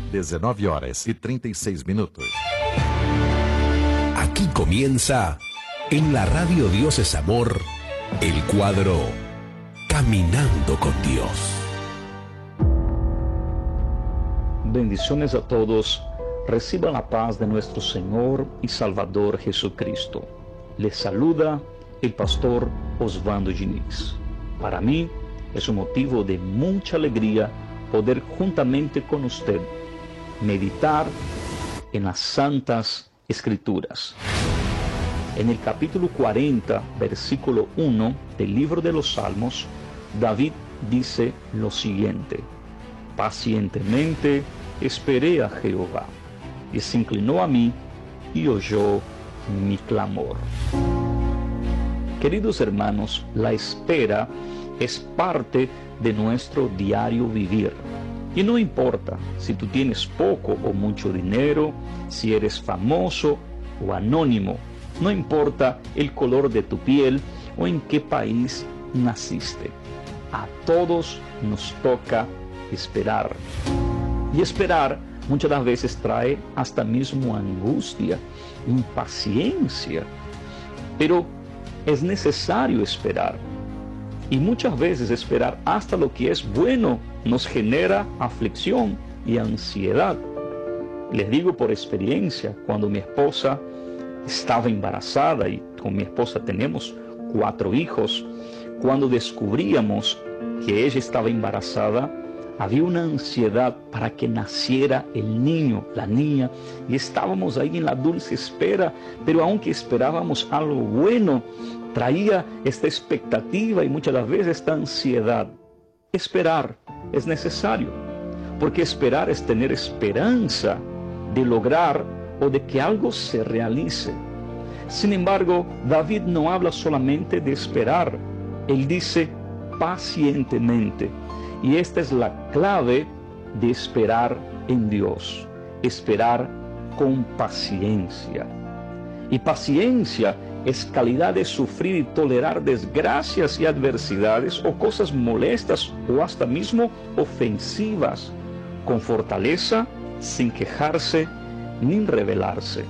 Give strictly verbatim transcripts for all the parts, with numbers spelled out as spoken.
diecinueve horas y treinta y seis minutos. Aquí comienza, en la radio Dios es Amor, el cuadro Caminando con Dios. Bendiciones a todos. Reciban la paz de nuestro Señor y Salvador Jesucristo. Les saluda el pastor Osvaldo Diniz. Para mí es un motivo de mucha alegría poder juntamente con usted meditar en las Santas Escrituras. En el capítulo cuarenta, versículo uno del libro de los Salmos, David dice lo siguiente: pacientemente esperé a Jehová, y se inclinó a mí y oyó mi clamor. Queridos hermanos, la espera es parte de nuestro diario vivir. Y no importa si tú tienes poco o mucho dinero, si eres famoso o anónimo, no importa el color de tu piel o en qué país naciste. A todos nos toca esperar. Y esperar muchas las veces trae hasta mismo angustia, impaciencia. Pero es necesario esperar. Y muchas veces esperar hasta lo que es bueno nos genera aflicción y ansiedad. Les digo por experiencia, cuando mi esposa estaba embarazada, y con mi esposa tenemos cuatro hijos, cuando descubríamos que ella estaba embarazada, había una ansiedad para que naciera el niño, la niña, y estábamos ahí en la dulce espera, pero aunque esperábamos algo bueno, traía esta expectativa y muchas de las veces esta ansiedad. Esperar es necesario, porque esperar es tener esperanza de lograr o de que algo se realice. Sin embargo, David no habla solamente de esperar, él dice pacientemente. Y esta es la clave de esperar en Dios, esperar con paciencia. Y paciencia es calidad de sufrir y tolerar desgracias y adversidades o cosas molestas o hasta mismo ofensivas, con fortaleza, sin quejarse ni rebelarse.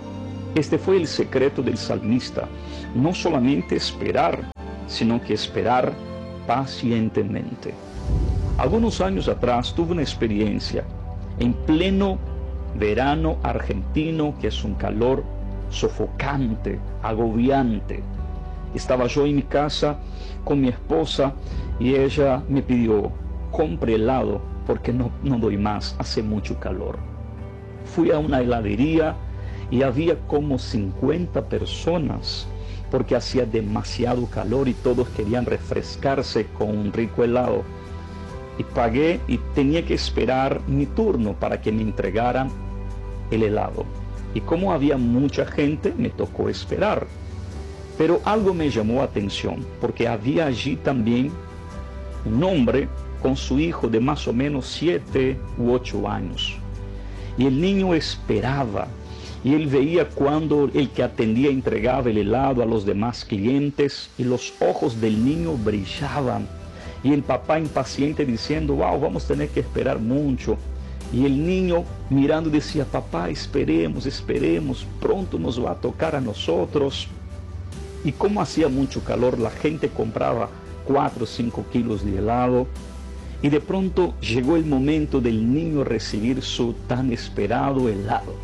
Este fue el secreto del salmista, no solamente esperar, sino que esperar pacientemente. Algunos años atrás tuve una experiencia en pleno verano argentino, que es un calor sofocante, agobiante. Estaba yo en mi casa con mi esposa y ella me pidió: compre helado porque no, no doy más, hace mucho calor. Fui a una heladería y había como cincuenta personas porque hacía demasiado calor y todos querían refrescarse con un rico helado. Y pagué y tenía que esperar mi turno para que me entregaran el helado. Y como había mucha gente, me tocó esperar. Pero algo me llamó la atención, porque había allí también un hombre con su hijo de más o menos siete u ocho años. Y el niño esperaba, y él veía cuando el que atendía entregaba el helado a los demás clientes, y los ojos del niño brillaban. Y el papá impaciente diciendo: wow, vamos a tener que esperar mucho. Y el niño mirando decía: papá, esperemos, esperemos, pronto nos va a tocar a nosotros. Y como hacía mucho calor, la gente compraba cuatro o cinco kilos de helado. Y de pronto llegó el momento del niño recibir su tan esperado helado.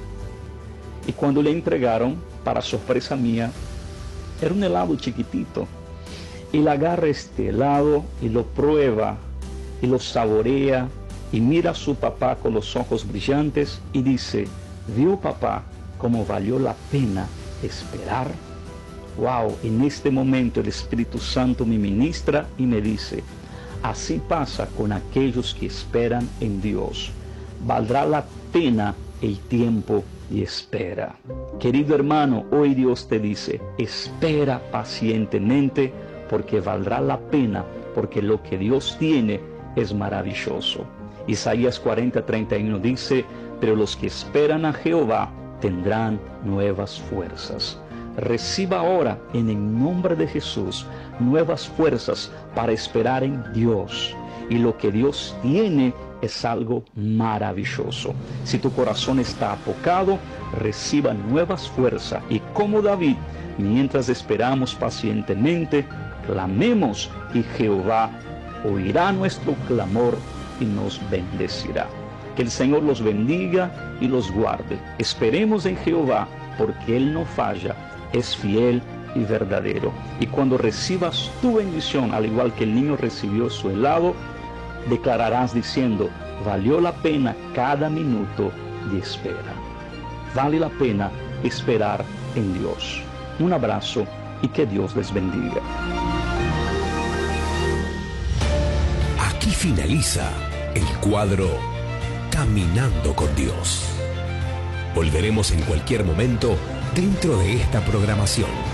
Y cuando le entregaron, para sorpresa mía, era un helado chiquitito. Él agarra este helado y lo prueba y lo saborea y mira a su papá con los ojos brillantes y dice: ¿vio, papá, cómo valió la pena esperar? Wow, en este momento el Espíritu Santo me ministra y me dice: así pasa con aquellos que esperan en Dios. Valdrá la pena el tiempo de espera. Querido hermano, hoy Dios te dice: espera pacientemente, porque valdrá la pena, porque lo que Dios tiene es maravilloso. Isaías cuarenta, treinta y uno dice: pero los que esperan a Jehová tendrán nuevas fuerzas. Reciba ahora, en el nombre de Jesús, nuevas fuerzas para esperar en Dios. Y lo que Dios tiene es algo maravilloso. Si tu corazón está apocado, reciba nuevas fuerzas y como David, mientras esperamos pacientemente, clamemos y Jehová oirá nuestro clamor y nos bendecirá. Que el Señor los bendiga y los guarde. Esperemos en Jehová porque Él no falla, es fiel y verdadero. Y cuando recibas tu bendición, al igual que el niño recibió su helado, declararás diciendo, valió la pena cada minuto de espera. Vale la pena esperar en Dios. Un abrazo y que Dios les bendiga. Aquí finaliza el cuadro Caminando con Dios. Volveremos en cualquier momento dentro de esta programación.